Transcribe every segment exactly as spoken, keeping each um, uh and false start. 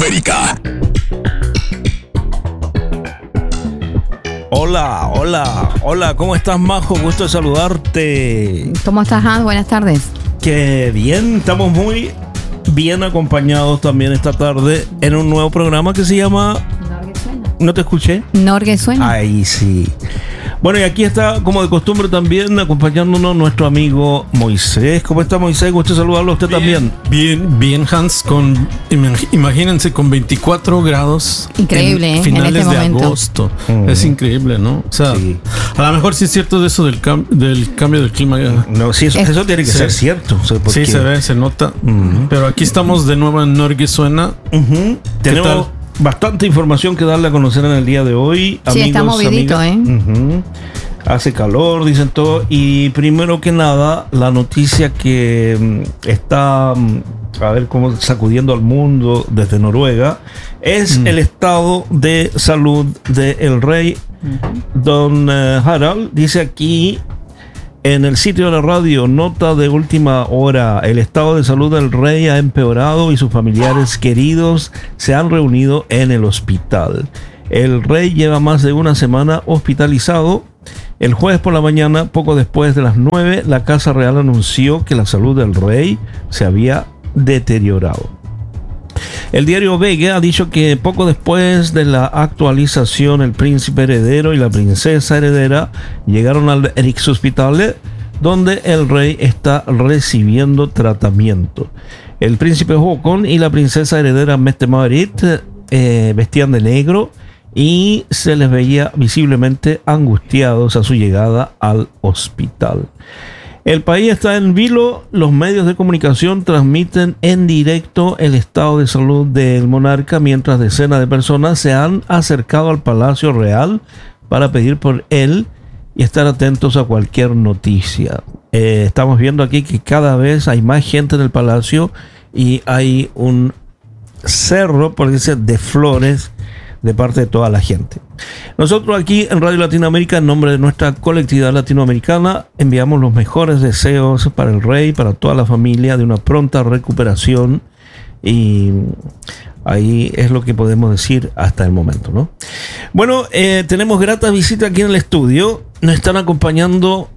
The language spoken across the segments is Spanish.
Latinoamérica. Hola, hola, hola, ¿cómo estás, Majo? Gusto de saludarte. ¿Cómo estás, Hans? Buenas tardes. Qué bien, estamos muy bien acompañados también esta tarde en un nuevo programa que se llama... Norge suena. ¿No te escuché? Norge suena. Ahí sí. Bueno, y aquí está, como de costumbre también, acompañándonos nuestro amigo Moisés. ¿Cómo está, Moisés? Gusto de saludarlo a usted bien, también. Bien, bien, Hans, con imagínense con veinticuatro grados. Increíble, en ¿eh? finales en este de momento. agosto. Mm. Es increíble, ¿no? O sea, Sí. a lo mejor sí es cierto de eso del, cam- del cambio del clima. No, sí, eso, Es- eso tiene que Sí. ser cierto. O sea, Sí, porque- se ve, se nota. Ujú. Pero aquí estamos de nuevo en Norge Suena. Ujú. Tenemos tal? bastante información que darle a conocer en el día de hoy. Sí, está movidito, ¿eh? Hace calor, dicen todo. Y primero que nada, la noticia que mm, está, mm, a ver cómo sacudiendo al mundo desde Noruega, es Mm. el estado de salud del rey. Don eh, Harald dice aquí en el sitio de la radio, nota de última hora: el estado de salud del rey ha empeorado y sus familiares queridos se han reunido en el hospital. El rey lleva más de una semana hospitalizado. El jueves por la mañana, poco después de las nueve, la Casa Real anunció que la salud del rey se había deteriorado. El diario V G ha dicho que poco después de la actualización, el príncipe heredero y la princesa heredera llegaron al Rikshospitalet, donde el rey está recibiendo tratamiento. El príncipe Håkon y la princesa heredera Mette-Marit eh, vestían de negro y se les veía visiblemente angustiados a su llegada al hospital. El país está en vilo. Los medios de comunicación transmiten en directo el estado de salud del monarca, mientras decenas de personas se han acercado al Palacio Real para pedir por él y estar atentos a cualquier noticia. Eh, estamos viendo aquí que cada vez hay más gente en el palacio y hay un cerro, por decir, de flores de parte de toda la gente. Nosotros aquí en Radio Latinoamérica, en nombre de nuestra colectividad latinoamericana, enviamos los mejores deseos para el rey, para toda la familia, de una pronta recuperación, y ahí es lo que podemos decir hasta el momento, ¿no? Bueno, eh, tenemos grata visita aquí en el estudio. Nos están acompañando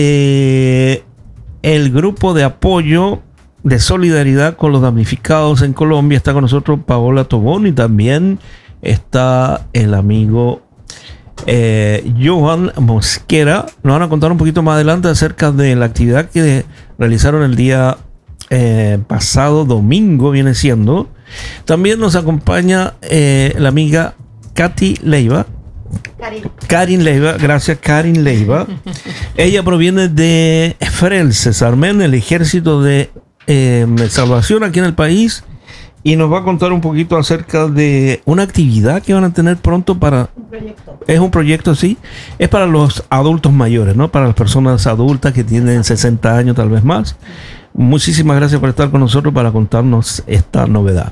de el grupo de apoyo de solidaridad con los damnificados en Colombia. Está con nosotros Paola Tobón y también está el amigo eh, Johan Mosquera. Nos van a contar un poquito más adelante acerca de la actividad que realizaron el día eh, pasado domingo, viene siendo. También nos acompaña eh, la amiga Katy Leiva. Karin. Karin Leiva, gracias Karin Leiva. Ella proviene de Frelses Armén, el ejército de eh, salvación aquí en el país, y nos va a contar un poquito acerca de una actividad que van a tener pronto para... Un proyecto. Es un proyecto, sí. Es para los adultos mayores, ¿no? Para las personas adultas que tienen sesenta años, tal vez más. Muchísimas gracias por estar con nosotros para contarnos esta novedad.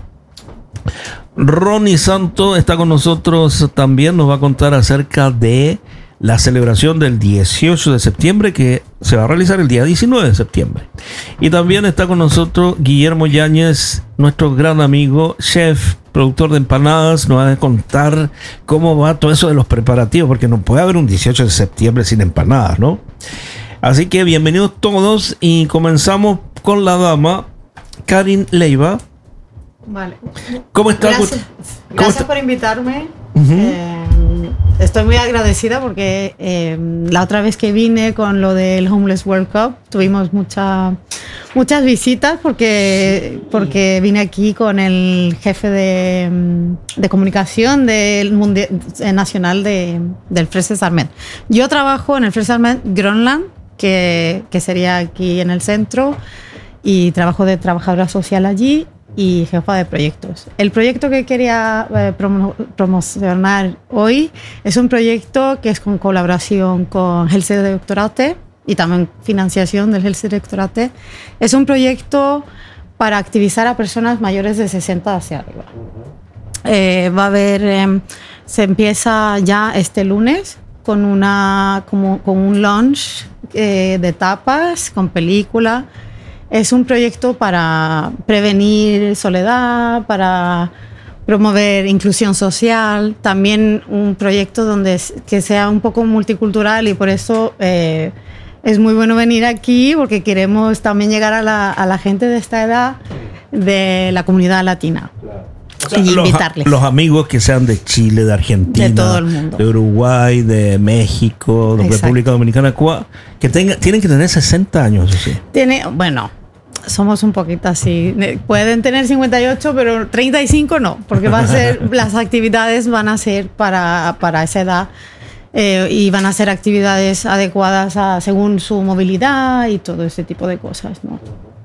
Ronnie Santo está con nosotros también. Nos va a contar acerca de la celebración del dieciocho de septiembre, que se va a realizar el día diecinueve de septiembre. Y también está con nosotros Guillermo Yáñez, nuestro gran amigo, chef, productor de empanadas. Nos va a contar cómo va todo eso de los preparativos, porque no puede haber un dieciocho de septiembre sin empanadas, ¿no? Así que bienvenidos todos y comenzamos con la dama Karin Leiva. Vale. ¿Cómo está? Gracias, ¿Cómo gracias está? por invitarme. Ujú. Eh, estoy muy agradecida porque eh, la otra vez que vine con lo del Homeless World Cup tuvimos mucha, muchas visitas porque, porque vine aquí con el jefe de, de comunicación del mundial, nacional de, del Frelses Armén. Yo trabajo en el Frelses Armén Groenland, que, que sería aquí en el centro, y trabajo de trabajadora social allí y jefa de proyectos. El proyecto que quería eh, promo- promocionar hoy es un proyecto que es con colaboración con Helsedirektoratet y también financiación del Helsedirektoratet. Es un proyecto para activizar a personas mayores de sesenta hacia arriba. Eh, va a haber, eh, se empieza ya este lunes con, una, como, con un launch eh, de tapas, con película. Es un proyecto para prevenir soledad, para, promover inclusión social, también un proyecto donde es- que sea un poco multicultural y por eso eh, es muy bueno venir aquí porque queremos también llegar a la, a la gente de esta edad de la comunidad latina. O sea, y los, invitarles. los amigos que sean de Chile, de Argentina, De todo el mundo. de Uruguay, de México, de Exacto. República Dominicana, Cuba, que tenga, tienen que tener sesenta años, eso sí. Tiene, bueno, somos un poquito así. Ne- Pueden tener cincuenta y ocho, pero treinta y cinco no, porque va a ser, las actividades van a ser para, para esa edad eh, y van a ser actividades adecuadas a, según su movilidad y todo ese tipo de cosas, ¿no?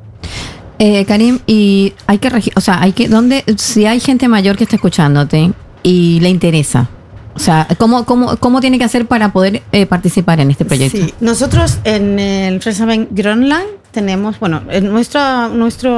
Eh, Karim, y hay que, regi- o sea, hay que, ¿dónde, si hay gente mayor que está escuchándote y le interesa? O sea, ¿cómo, cómo, cómo tiene que hacer para poder eh, participar en este proyecto? Sí, nosotros en el Frelsesarmeen Grönland tenemos, bueno, en nuestra, nuestro,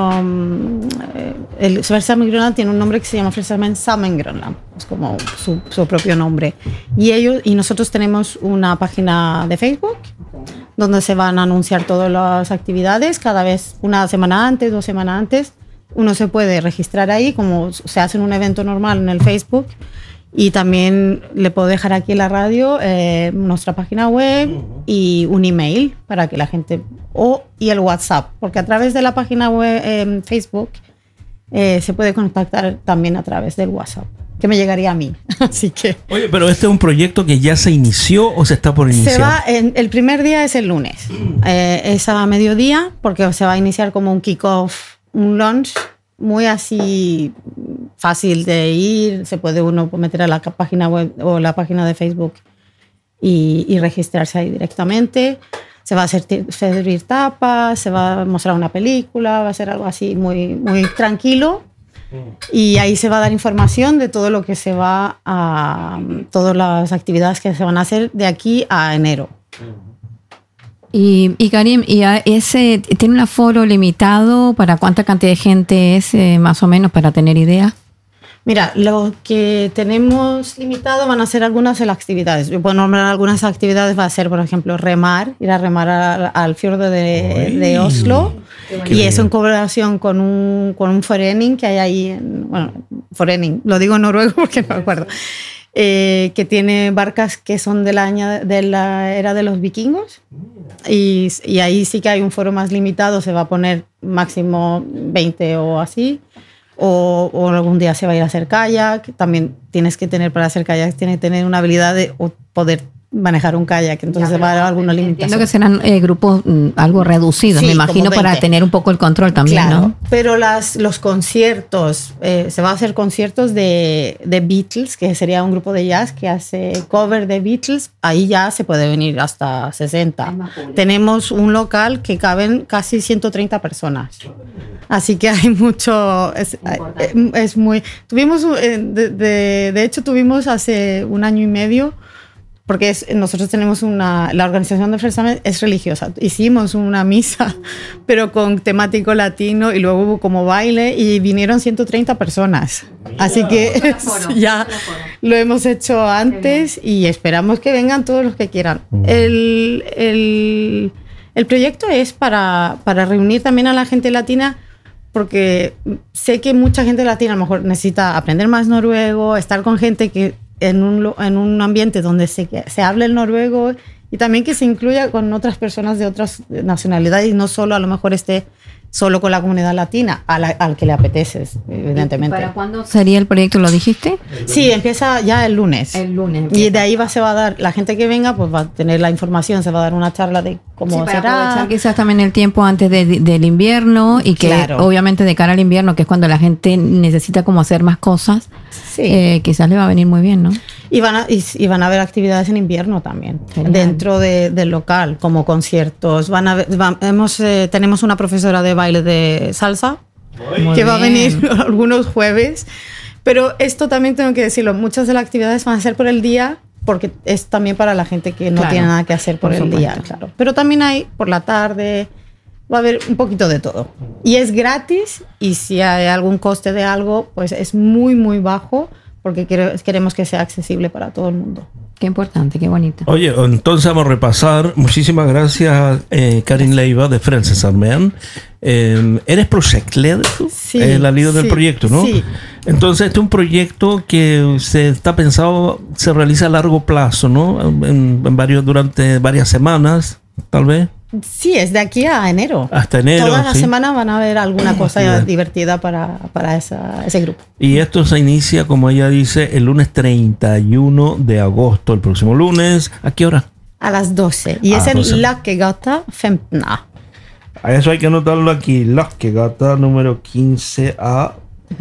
mm, eh, el Frelsesarmeen Grönland tiene un nombre que se llama Frelsesarmeen Sammen Grönland, es como su, su propio nombre. Y ellos y nosotros tenemos una página de Facebook donde se van a anunciar todas las actividades, cada vez una semana antes, dos semanas antes. Uno se puede registrar ahí, como se hace en un evento normal en el Facebook. Y también le puedo dejar aquí en la radio eh, nuestra página web y un email para que la gente, o y el WhatsApp, porque a través de la página web en Facebook eh, se puede contactar también a través del WhatsApp, que me llegaría a mí. Así que Oye, pero este es un proyecto que ya se inició o se está por iniciar. se va, en, el primer día es el lunes, eh, es a mediodía, porque se va a iniciar como un kick-off, un launch muy así fácil de ir, se puede uno meter a la página web o la página de Facebook y, y registrarse ahí directamente. Se va a hacer, servir tapas, se va a mostrar una película, va a ser algo así muy, muy tranquilo. Y ahí se va a dar información de todo lo que se va a, todas las actividades que se van a hacer de aquí a enero. Y, y Karim, ¿y a ese tiene un aforo limitado para cuánta cantidad de gente es, eh, más o menos, para tener idea? Mira, lo que tenemos limitado van a ser algunas de las actividades. Yo puedo nombrar algunas actividades, va a ser, por ejemplo, remar, ir a remar al, al fiordo de, de Oslo. Qué Y eso bien. en colaboración con un, con un forening que hay ahí, en, bueno, forening, lo digo en noruego porque no me acuerdo, eh, que tiene barcas que son del año, de la era de los vikingos. Y, y ahí sí que hay un foro más limitado, se va a poner máximo veinte o así. O, o algún día se va a ir a hacer kayak. También tienes que tener, para hacer kayak, tienes que tener una habilidad de o poder manejar un kayak. Entonces va a haber alguna Entiendo limitación. que serán eh, grupos mm, algo reducidos, Sí, me imagino, como para veinte. tener un poco el control también, Claro, ¿no? pero las, los conciertos, eh, se va a hacer conciertos de, de Beatles, que sería un grupo de jazz que hace cover de Beatles. Ahí ya se puede venir hasta sesenta. Tenemos un local que caben casi ciento treinta personas. Así que hay mucho, es, eh, es muy... Tuvimos, eh, de, de, de hecho, tuvimos hace un año y medio, porque es, nosotros tenemos una, la organización de Frelsesarmeen es religiosa. Hicimos una misa, pero con temático latino, y luego hubo como baile y vinieron ciento treinta personas. Así que es- ya lo hemos hecho antes y esperamos que vengan todos los que quieran. El, el, el proyecto es para, para reunir también a la gente latina, porque sé que mucha gente latina a lo mejor necesita aprender más noruego, estar con gente que en un, lo- en un ambiente donde se, se hable el noruego y también que se incluya con otras personas de otras nacionalidades y no solo a lo mejor esté solo con la comunidad latina, a la- al que le apetece, evidentemente. ¿Para cuándo sería el proyecto, lo dijiste? Sí, empieza ya el lunes. El lunes. Y de ahí va, se va a dar, la gente que venga pues va a tener la información, se va a dar una charla de cómo Sí, para será. aprovechar quizás también el tiempo antes de- del invierno y que Claro. obviamente de cara al invierno, que es cuando la gente necesita como hacer más cosas, Sí. eh, quizás le va a venir muy bien, ¿no? Y van a, y, y van a haber actividades en invierno también, Genial. dentro de- del local, como conciertos. Van a, ver- va- hemos, eh, tenemos una profesora de baile de salsa Muy que va a bien. venir algunos jueves. Pero esto también tengo que decirlo, muchas de las actividades van a ser por el día, porque es también para la gente que no Claro, tiene nada que hacer por, por el día, supuesto. claro. Pero también hay por la tarde, va a haber un poquito de todo. Y es gratis, y si hay algún coste de algo, pues es muy, muy bajo, porque quiero- queremos que sea accesible para todo el mundo. Qué importante, qué bonito. Oye, entonces vamos a repasar. Muchísimas gracias, eh, Karin Leiva de Frelsesarmeen. Eh, ¿Eres project leader tú? Sí, Eh, la líder del sí, proyecto, ¿no? sí. Entonces, este es un proyecto que se está pensado, se realiza a largo plazo, ¿no? En, en varios, durante varias semanas, tal vez. Sí, es de aquí a enero. Hasta enero. Todas las sí. semanas van a haber alguna cosa Bien. divertida para, para esa, ese grupo. Y esto se inicia, como ella dice, el lunes treinta y uno de agosto, el próximo lunes. ¿A qué hora? A las doce. Y Ah, es doce. en La que Gata Femna. A eso hay que anotarlo aquí. Las que gata número quince A.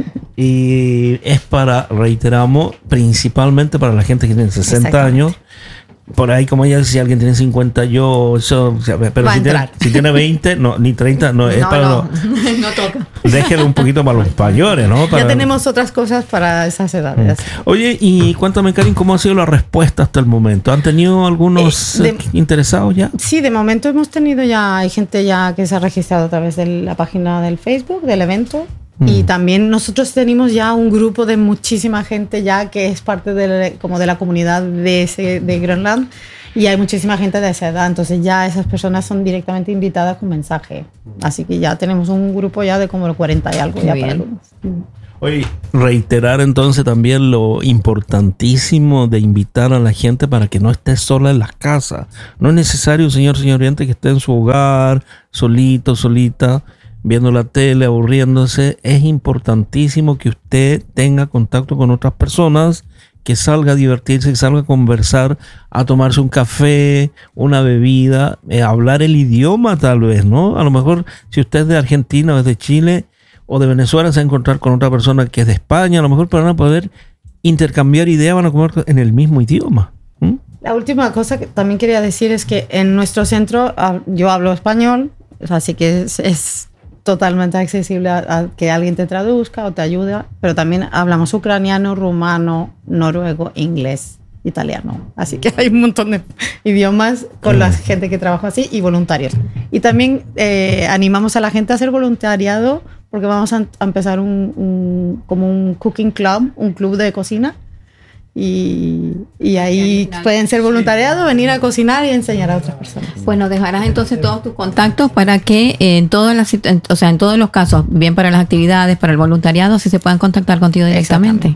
Y es para, reiteramos, principalmente para la gente que tiene sesenta Exactamente. años. Por ahí, como ella dice, si alguien tiene cincuenta, yo, eso, o sea, pero Va a si tiene, entrar. si tiene veinte, no, ni treinta, no, es No, para no, los, no toca. déjelo un poquito para los mayores, ¿no? Para- Ya tenemos otras cosas para esas edades. Oye, y cuéntame, Karin, ¿cómo ha sido la respuesta hasta el momento? ¿Han tenido algunos Eh, de- eh, interesados ya? Sí, de momento hemos tenido ya, hay gente ya que se ha registrado a través de la página del Facebook, del evento. Y también nosotros tenemos ya un grupo de muchísima gente ya que es parte de, como de la comunidad de, ese, de Groenland. Y hay muchísima gente de esa edad, entonces ya esas personas son directamente invitadas con mensaje. Así que ya tenemos un grupo ya de como cuarenta y algo Qué ya bien. para el lunes. Oye, reiterar entonces también lo importantísimo de invitar a la gente para que no esté sola en las casas. No es necesario, señor, señor oyente, que esté en su hogar, solito, solita, viendo la tele, aburriéndose. Es importantísimo que usted tenga contacto con otras personas, que salga a divertirse, que salga a conversar, a tomarse un café, una bebida, eh, hablar el idioma tal vez, ¿no? A lo mejor si usted es de Argentina o es de Chile o de Venezuela, se va a encontrar con otra persona que es de España, a lo mejor van a poder intercambiar ideas, van a comer en el mismo idioma. ¿Mm? La última cosa que también quería decir es que en nuestro centro ah, yo hablo español, así que es, es totalmente accesible a, a que alguien te traduzca o te ayude, pero también hablamos ucraniano, rumano, noruego, inglés, italiano. Así que hay un montón de idiomas con la gente que trabaja así y voluntarios. Y también eh, animamos a la gente a hacer voluntariado porque vamos a, a empezar un, un, como un cooking club, un club de cocina. Y, y ahí pueden ser voluntariado, venir a cocinar y enseñar a otras personas. Bueno, dejarás entonces todos tus contactos para que en todas las, situ- en- o sea, en todos los casos, bien para las actividades, para el voluntariado, si se puedan contactar contigo directamente.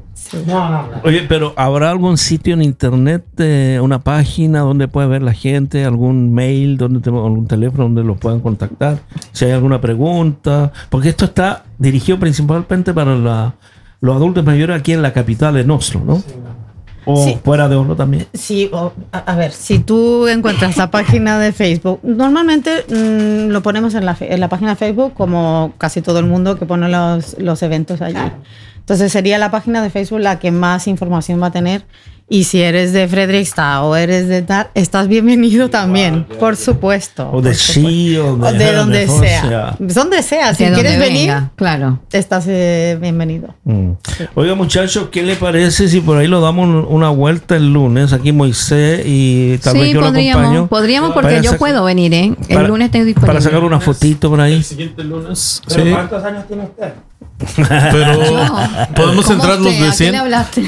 Oye, pero ¿habrá algún sitio en internet, eh, una página donde puede ver la gente, algún mail, donde te- algún teléfono donde los puedan contactar? Si hay alguna pregunta, porque esto está dirigido principalmente para la, los adultos mayores aquí en la capital de Oslo, ¿no? O Sí. fuera de Oslo también. Sí, o- a, a ver, si tú encuentras la página de Facebook, normalmente mm, lo ponemos en la, fe- en la página de Facebook como casi todo el mundo que pone los, los eventos allí. Entonces sería la página de Facebook la que más información va a tener. Y si eres de Fredrikstad o eres de tal, estás bienvenido también, por supuesto. O de por supuesto. sí, o de, O de donde Hermosa. sea. Donde sea, si De donde quieres venir, venga, claro. estás eh, bienvenido. Mm. Oiga, muchachos, ¿qué le parece si por ahí lo damos una vuelta el lunes? Aquí Moisés y tal vez Sí, yo lo podríamos, acompaño. podríamos porque Para yo sac- puedo venir, ¿eh? El para- lunes estoy disponible. Para sacar una fotito por ahí. El siguiente lunes. ¿Pero Sí, cuántos años tiene usted? pero No. podemos ¿Cómo entrar los usted? de ¿A qué cien. le hablaste?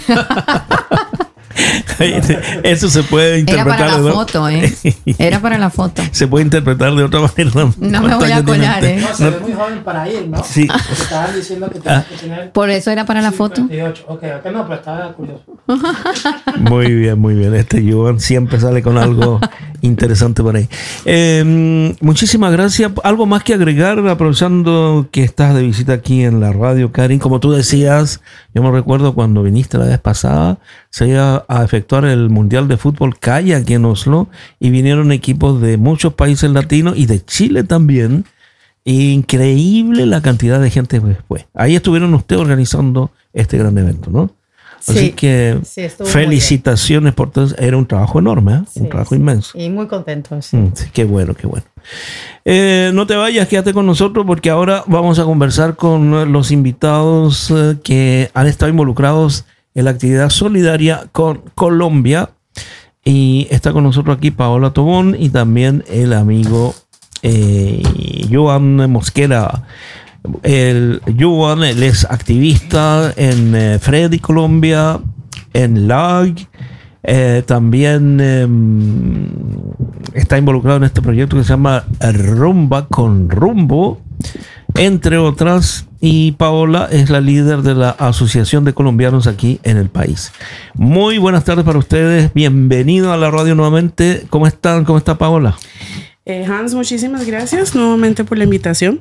Eso se puede Era interpretar para la de dos- foto, ¿eh? Era para la foto. Se puede interpretar de otra manera. No me ¿Cuántos voy a años tiene colar, usted? ¿eh? No, se ve muy joven para ir, ¿no? Sí. Porque estaban diciendo que tenías que tener Por eso era para la foto. cincuenta y ocho. Ok, ok, no, pero estaba curioso. Muy bien, muy bien. Este Joan siempre sale con algo interesante por ahí. Eh, muchísimas gracias. Algo más que agregar, aprovechando que estás de visita aquí en la radio, Karin. Como tú decías, yo me recuerdo cuando viniste la vez pasada, se iba a efectuar el Mundial de Fútbol Calle aquí en Oslo y vinieron equipos de muchos países latinos y de Chile también. Increíble la cantidad de gente después. Ahí estuvieron ustedes organizando este gran evento, ¿no? Así Sí, que sí, estuvo muy felicitaciones por todo. Era un trabajo enorme, ¿eh? Sí, un trabajo sí. inmenso. Y muy contentos. Sí. Mm, sí, qué bueno, qué bueno. Eh, no te vayas, quédate con nosotros porque ahora vamos a conversar con los invitados eh, que han estado involucrados en la actividad solidaria con Colombia. Y está con nosotros aquí Paola Tobón y también el amigo eh, Joan Mosquera. El Joan, él es activista en eh, Freddy, Colombia, en L A G. Eh, también eh, está involucrado en este proyecto que se llama Rumba con Rumbo, entre otras. y Paola es la líder de la Asociación de Colombianos aquí en el país. Muy buenas tardes para ustedes, bienvenidos a la radio nuevamente. ¿Cómo están? ¿Cómo está Paola? Eh, Hans, muchísimas gracias nuevamente por la invitación.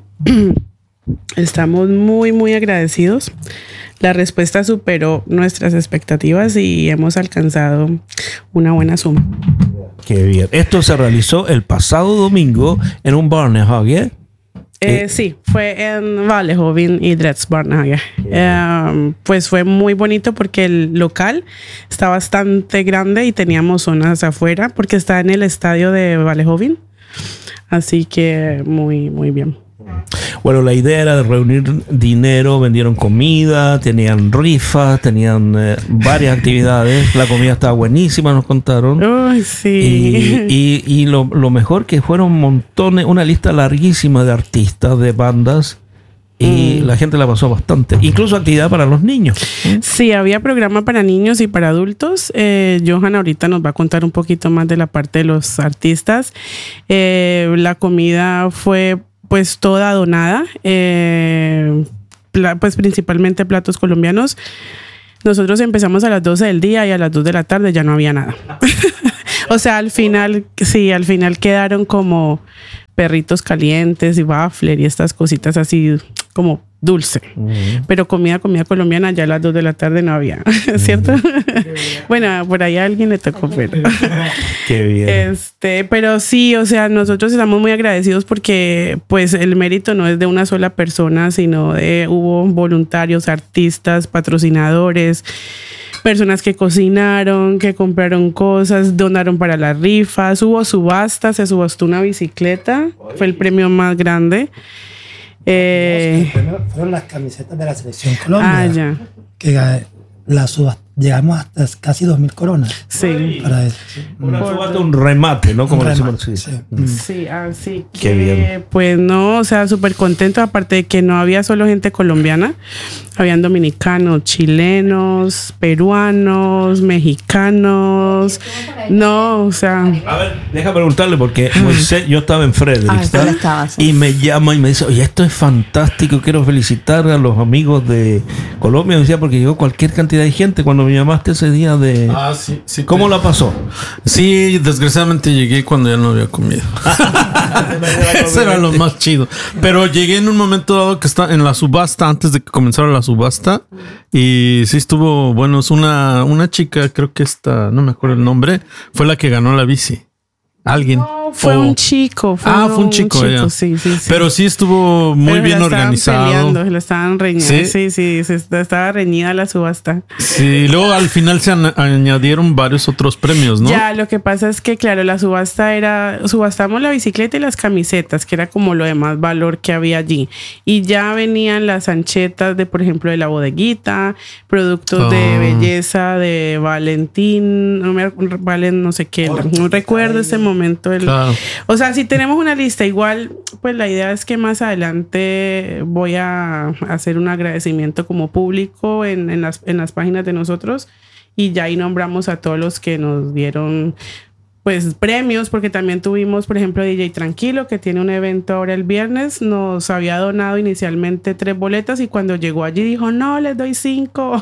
Estamos muy, muy agradecidos. La respuesta superó nuestras expectativas y hemos alcanzado una buena suma. Qué bien. Esto se realizó el pasado domingo en un Barnehage. Eh, eh, sí, fue en Vallejoven y Dretz Barnehage. Eh, pues fue muy bonito porque el local está bastante grande y teníamos zonas afuera porque está en el estadio de Vallejoven. Así que muy, muy bien. Bueno, la idea era de reunir dinero, vendieron comida, tenían rifas, tenían eh, varias actividades. La comida estaba buenísima, nos contaron. Uy, sí. Y, y, y lo, lo mejor que fueron montones, una lista larguísima de artistas, de bandas. Y mm. la gente la pasó bastante. Incluso actividad para los niños. Sí, había programa para niños y para adultos. Eh, Johan ahorita nos va a contar un poquito más de la parte de los artistas. Eh, la comida fue pues toda donada. Eh, pla- pues principalmente platos colombianos. Nosotros empezamos a las doce del día y a las dos de la tarde ya no había nada. O sea, al final, sí, al final quedaron como perritos calientes y waffle y estas cositas así como dulce. Uh-huh. Pero comida, comida colombiana ya a las dos de la tarde no había, ¿cierto? Uh-huh. Bueno, por ahí a alguien le tocó ver. Qué bien. Este, pero sí, o sea, nosotros estamos muy agradecidos porque pues el mérito no es de una sola persona, sino de hubo voluntarios, artistas, patrocinadores, personas que cocinaron, que compraron cosas, donaron para las rifas, hubo subasta, se subastó una bicicleta, fue el premio más grande. Eh, fueron las camisetas de la Selección Colombia. Ah, ya. Que la subasta, llegamos hasta casi dos mil coronas. Sí. Para eso. Una subasta, un remate, ¿no? Como un decimos. remate, Sí, sí, sí, así que, qué bien. Pues no, o sea, súper contento, aparte de que no había solo gente colombiana, habían dominicanos, chilenos, peruanos, mexicanos. No, o sea. A ver, deja preguntarle porque Moisés, yo estaba en Frederiksdal ah, y me llama y me dice, oye, esto es fantástico, quiero felicitar a los amigos de Colombia. Me decía, porque llegó cualquier cantidad de gente cuando me llamaste ese día de... Ah, sí, sí. ¿Cómo la pasó? Sí, desgraciadamente llegué cuando ya no había comida. Eso era lo más chido. Pero llegué en un momento dado que está en la subasta, antes de que comenzara la subasta. Y sí estuvo, bueno, es una, una chica, creo que esta, no me acuerdo el nombre, fue la que ganó la bici. Alguien. No, fue o, un chico. Fue ah, fue un chico, un chico sí, sí, sí. Pero sí estuvo muy Pero bien la estaban organizado. Peleando, la estaban reñida. ¿Sí? Sí, sí, sí, estaba reñida la subasta. Sí, luego al final se an- añadieron varios otros premios, ¿no? Ya, lo que pasa es que, claro, la subasta era, subastamos la bicicleta y las camisetas, que era como lo de más valor que había allí. Y ya venían las anchetas de, por ejemplo, de la bodeguita, productos oh. de belleza de Valentín, no me Valen, no sé qué, oh, no recuerdo ese momento. El, claro. O sea, si tenemos una lista, igual, pues la idea es que más adelante voy a hacer un agradecimiento como público en, en, las, en las páginas de nosotros y ya ahí nombramos a todos los que nos dieron pues premios, porque también tuvimos, por ejemplo, D J Tranquilo, que tiene un evento ahora el viernes, nos había donado inicialmente tres boletas y cuando llegó allí dijo, no, les doy cinco.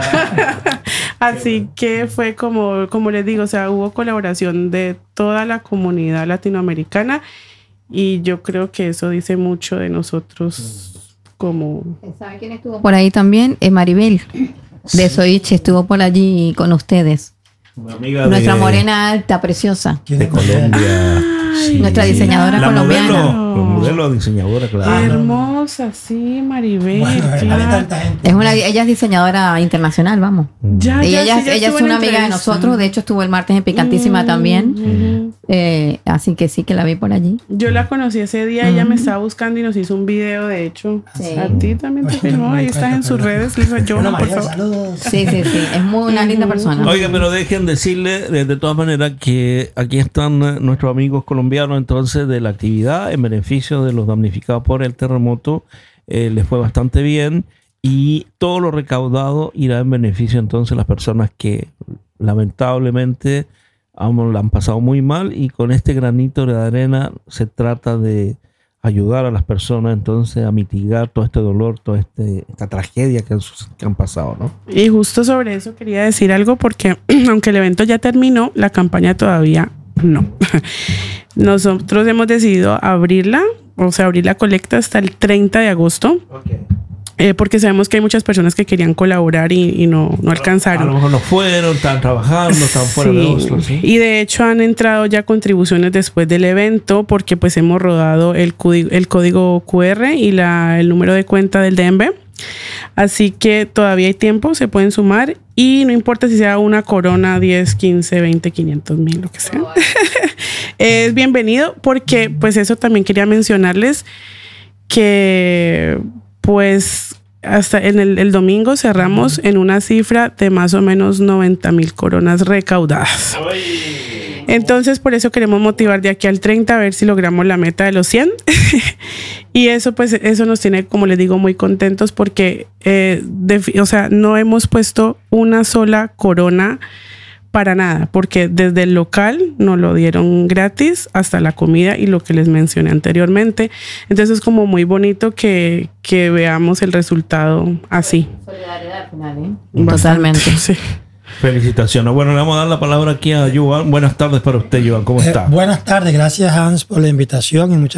Así que fue como, como les digo, o sea, hubo colaboración de toda la comunidad latinoamericana y yo creo que eso dice mucho de nosotros como... ¿Sabe quién estuvo por ahí también? Eh, Maribel, de Soiche, estuvo por allí con ustedes. Una amiga Nuestra de, morena alta, preciosa. de Colombia. Ay, nuestra diseñadora la colombiana. Modelo, la modelo diseñadora, claro. Hermosa, sí, Maribel. Bueno, claro. hay tanta gente. Es una, ella es diseñadora internacional, vamos. Ya, Y ya, ella, sí, ya ella es estuvo en una la amiga de entrevista. nosotros, de hecho estuvo el martes en Picantísima Mm, también. mm. Eh, así que sí que la vi por allí. Yo la conocí ese día, ella me estaba buscando y nos hizo un video, de hecho. Sí. A ti también te filmó, ahí estás en sus redes, Lisa yo, Bueno, por María, favor. saludos. Sí, sí, sí. Es muy una linda persona. Oiga, pero dejen decirle de, de todas maneras que aquí están eh, nuestros amigos colombianos entonces de la actividad en beneficio de los damnificados por el terremoto. Eh, les fue bastante bien y todo lo recaudado irá en beneficio entonces de las personas que lamentablemente aún la han pasado muy mal y con este granito de arena se trata de ayudar a las personas entonces a mitigar todo este dolor, toda este, esta tragedia que han, que han pasado, ¿no? Y justo sobre eso quería decir algo porque aunque el evento ya terminó, la campaña todavía no. Nosotros hemos decidido abrirla, o sea, abrir la colecta hasta el treinta de agosto. Okay. Eh, porque sabemos que hay muchas personas que querían colaborar y, y no, no alcanzaron. A lo mejor no fueron, están trabajando, están fuera sí. de Oslo. ¿Sí? Y de hecho han entrado ya contribuciones después del evento porque pues hemos rodado el código, el código cu erre y la, el número de cuenta del D M V. Así que todavía hay tiempo, se pueden sumar y no importa si sea una corona, diez, quince, veinte, quinientos mil, lo que sea. Oh, es bienvenido porque pues eso también quería mencionarles que pues hasta en el, el domingo cerramos en una cifra de más o menos noventa mil coronas recaudadas. Entonces por eso queremos motivar de aquí al treinta a ver si logramos la meta de los cien. Y eso pues eso nos tiene, como les digo, muy contentos porque eh, de, o sea, no hemos puesto una sola corona para nada, porque desde el local nos lo dieron gratis hasta la comida y lo que les mencioné anteriormente. Entonces es como muy bonito que, que veamos el resultado así. Solidaridad al final, ¿eh? Totalmente. Sí. Felicitaciones. Bueno, le vamos a dar la palabra aquí a Johan. Buenas tardes para usted, Johan. ¿Cómo está? Eh, buenas tardes. Gracias, Hans, por la invitación y muchas